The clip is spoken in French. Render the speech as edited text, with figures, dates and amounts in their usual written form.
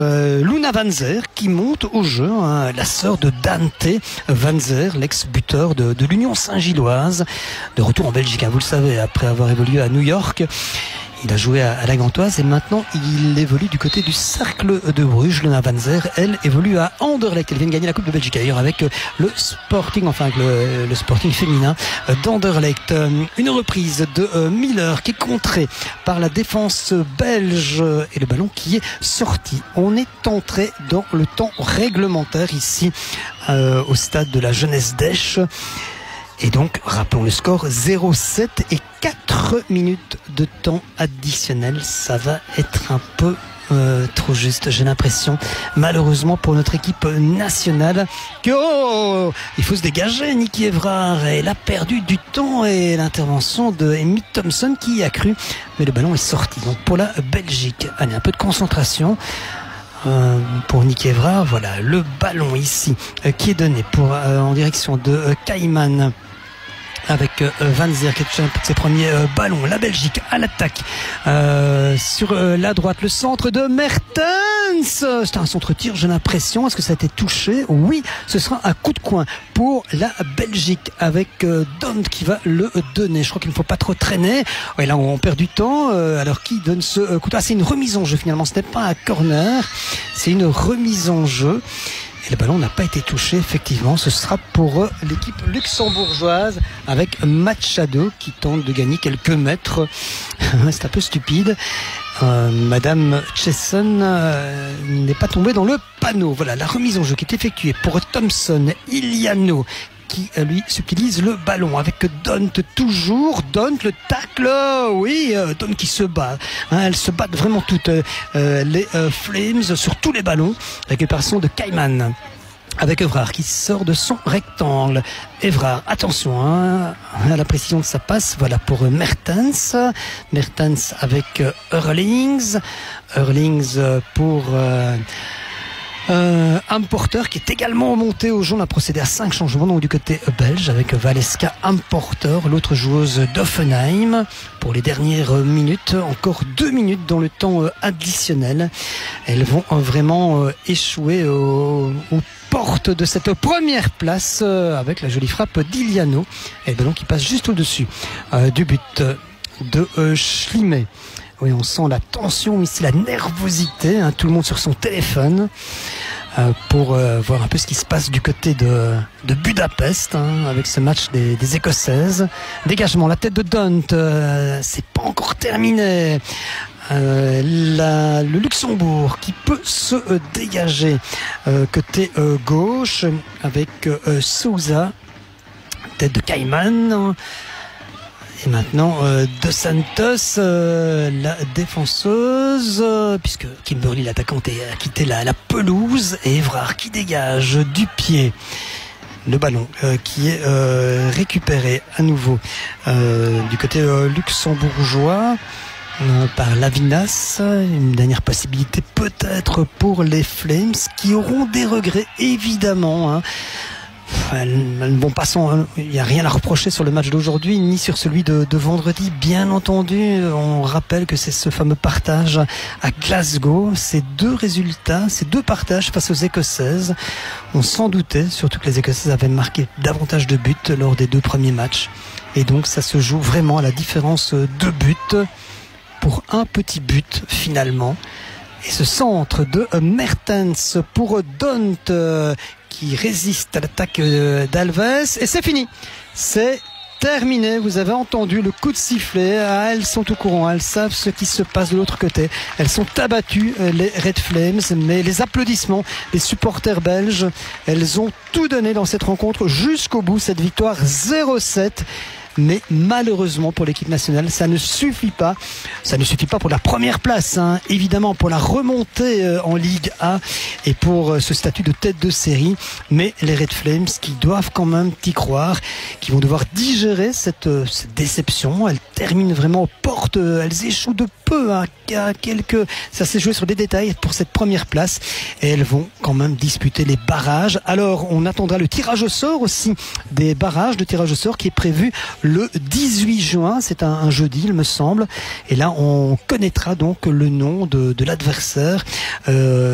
Luna Van Zer qui monte au jeu, hein, la sœur de Dante Van Zer, l'ex-buteur de l'Union Saint-Gilloise, de retour en Belgique, hein, vous le savez, après avoir évolué à New York. Il a joué à la Gantoise et maintenant il évolue du côté du Cercle de Bruges. Luna Van Zer, elle, évolue à Anderlecht. Elle vient de gagner la Coupe de Belgique d'ailleurs avec le Sporting, enfin avec le Sporting féminin d'Anderlecht. Une reprise de Miller qui est contrée par la défense belge et le ballon qui est sorti. On est entré dans le temps réglementaire ici au stade de la Jeunesse d'Esch. Et donc, rappelons le score, 0-7 et 4 minutes de temps additionnel. Ça va être un peu trop juste, j'ai l'impression, malheureusement pour notre équipe nationale, que il faut se dégager. Nicky Évrard, elle a perdu du temps et l'intervention de Amy Thompson qui y a cru, mais le ballon est sorti. Donc pour la Belgique, allez, un peu de concentration. Pour Nicky Évrard, voilà le ballon ici qui est donné en direction de Kaiman avec Van Zer qui est ses premiers ballons. La Belgique à l'attaque sur la droite, le centre de Mertens. C'est un centre-tir, j'ai l'impression. Est-ce que ça a été touché? Oui, ce sera un coup de coin pour la Belgique avec Dont qui va le donner. Je crois qu'il ne faut pas trop traîner. Ouais, là on perd du temps. Alors qui donne ce coup de... Ah, c'est une remise en jeu finalement, ce n'est pas un corner, c'est une remise en jeu. Et le ballon n'a pas été touché, effectivement. Ce sera pour l'équipe luxembourgeoise avec Machado qui tente de gagner quelques mètres. C'est un peu stupide. Madame Chesson n'est pas tombée dans le panneau. Voilà la remise en jeu qui est effectuée pour Thompson, Iliano qui lui subtilise le ballon avec Dont toujours. Dont le tacle, oui, Dont qui se bat, hein, elles se battent vraiment toutes les Flames sur tous les ballons. Récupération de Kaiman avec Évrard qui sort de son rectangle. Évrard, attention hein, à la précision de sa passe. Voilà pour Mertens. Mertens avec Eurlings pour Importer qui est également monté au jeu. On a procédé à 5 changements donc du côté belge avec Valeska, Importer, l'autre joueuse d'Offenheim pour les dernières minutes. Encore 2 minutes dans le temps additionnel. Elles vont vraiment échouer aux portes de cette première place avec la jolie frappe d'Iliano et le ballon qui passe juste au-dessus du but de Schlimet. Oui, on sent la tension ici, la nervosité, hein, tout le monde sur son téléphone pour voir un peu ce qui se passe du côté de Budapest hein, avec ce match des Écossaises. Dégagement, la tête de Dont, c'est pas encore terminé. Le Luxembourg qui peut se dégager côté gauche avec Souza, tête de Kaiman. Et maintenant, De Santos, la défenseuse, puisque Kimberly, l'attaquante, a quitté la pelouse, et Évrard qui dégage du pied. Le ballon qui est récupéré à nouveau du côté luxembourgeois par Lavinas. Une dernière possibilité peut-être pour les Flames qui auront des regrets évidemment, hein. Elles ne vont pas il n'y a rien à reprocher sur le match d'aujourd'hui ni sur celui de vendredi, bien entendu. On rappelle que c'est ce fameux partage à Glasgow, ces deux résultats, ces deux partages face aux Écossaises. On s'en doutait, surtout que les Écossaises avaient marqué davantage de buts lors des 2 premiers matchs, et donc ça se joue vraiment à la différence de buts pour un petit but finalement. Et ce centre de Mertens pour Dont qui résiste à l'attaque d'Alves. Et c'est fini. C'est terminé. Vous avez entendu le coup de sifflet. Ah, elles sont au courant. Elles savent ce qui se passe de l'autre côté. Elles sont abattues, les Red Flames. Mais les applaudissements des supporters belges, elles ont tout donné dans cette rencontre jusqu'au bout. Cette victoire 0-7. Mais malheureusement pour l'équipe nationale, ça ne suffit pas. Ça ne suffit pas pour la première place, hein. Évidemment pour la remontée en Ligue A et pour ce statut de tête de série. Mais les Red Flames qui doivent quand même y croire, qui vont devoir digérer cette déception. Elles terminent vraiment aux portes, elles échouent de peu, hein, ça s'est joué sur des détails pour cette première place, et elles vont quand même disputer les barrages. Alors on attendra le tirage au sort aussi des barrages, de tirage au sort qui est prévu le 18 juin, c'est un jeudi il me semble, et là on connaîtra donc le nom de l'adversaire.